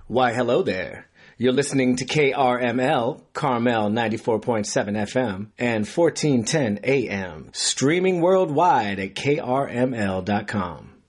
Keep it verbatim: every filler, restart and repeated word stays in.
Why, hello there. You're listening to K R M L, Carmel ninety-four point seven F M, and fourteen ten A M, streaming worldwide at K R M L dot com.